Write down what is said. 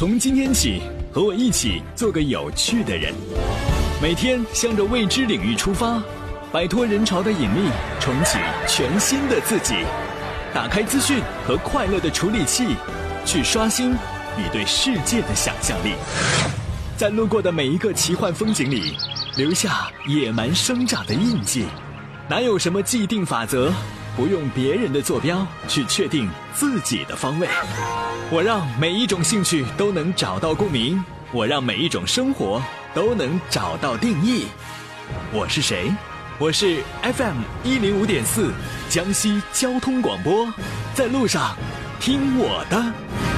从今天起，和我一起做个有趣的人，每天向着未知领域出发，摆脱人潮的引力，重启全新的自己。打开资讯和快乐的处理器，去刷新你对世界的想象力。在路过的每一个奇幻风景里，留下野蛮生长的印记。哪有什么既定法则，不用别人的坐标去确定自己的方位。我让每一种兴趣都能找到共鸣，我让每一种生活都能找到定义。我是谁？我是 FM105.4 江西交通广播，在路上听我的。